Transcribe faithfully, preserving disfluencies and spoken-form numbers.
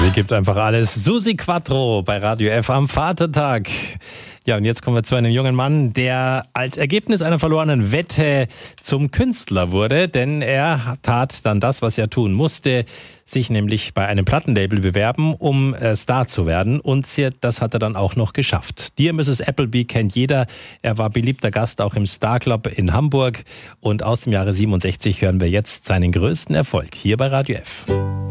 Sie gibt einfach alles. Susi Quattro bei Radio F am Vatertag. Ja, und jetzt kommen wir zu einem jungen Mann, der als Ergebnis einer verlorenen Wette zum Künstler wurde, denn er tat dann das, was er tun musste, sich nämlich bei einem Plattenlabel bewerben, um äh, Star zu werden, und das hat er dann auch noch geschafft. Dear Missus Appleby kennt jeder, er war beliebter Gast auch im Star Club in Hamburg, und aus dem Jahre siebenundsechzig hören wir jetzt seinen größten Erfolg hier bei Radio F.